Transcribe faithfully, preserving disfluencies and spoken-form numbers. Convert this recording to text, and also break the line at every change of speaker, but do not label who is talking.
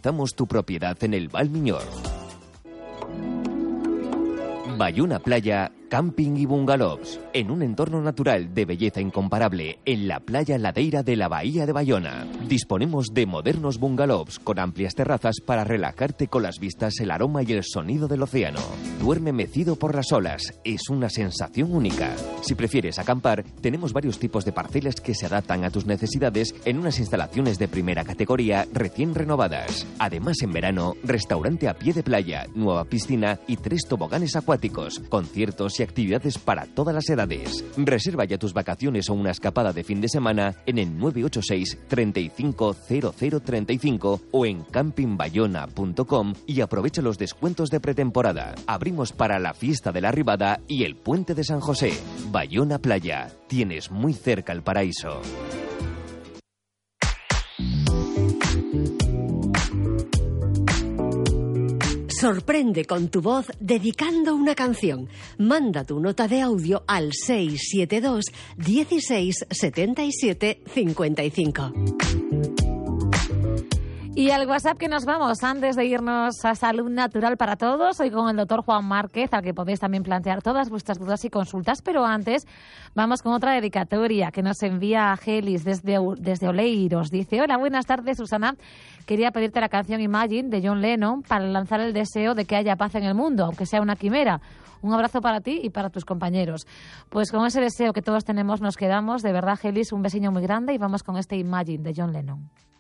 lanzamos tu propiedad en el Val Miñor. Bayona Playa, camping y bungalows, en un entorno natural de belleza incomparable, en la playa ladeira de la Bahía de Bayona. Disponemos de modernos bungalows con amplias terrazas para relajarte con las vistas, el aroma y el sonido del océano. Duerme mecido por las olas, es una sensación única. Si prefieres acampar, tenemos varios tipos de parcelas que se adaptan a tus necesidades en unas instalaciones de primera categoría recién renovadas. Además, en verano, restaurante a pie de playa, nueva piscina y tres toboganes acuáticos, conciertos y actividades para todas las edades. Reserva ya tus vacaciones o una escapada de fin de semana en el nueve ocho seis, treinta y cinco, cero cero treinta y cinco o en camping bayona punto com y aprovecha los descuentos de pretemporada. Abrimos para la fiesta de la Arribada y el Puente de San José. Bayona Playa. Tienes muy cerca el paraíso.
Sorprende con tu voz dedicando una canción. Manda tu nota de audio al seis siete dos, dieciséis, setenta y siete, cincuenta y cinco.
Y al WhatsApp que nos vamos antes de irnos a Salud Natural para Todos, hoy con el doctor Juan Márquez, al que podéis también plantear todas vuestras dudas y consultas, pero antes vamos con otra dedicatoria que nos envía Gelis desde, desde Oleiros. Dice: hola, buenas tardes, Susana. Quería pedirte la canción Imagine de John Lennon para lanzar el deseo de que haya paz en el mundo, aunque sea una quimera. Un abrazo para ti y para tus compañeros. Pues con ese deseo que todos tenemos nos quedamos. De verdad, Gelis, un besiño muy grande y vamos con este Imagine de John Lennon.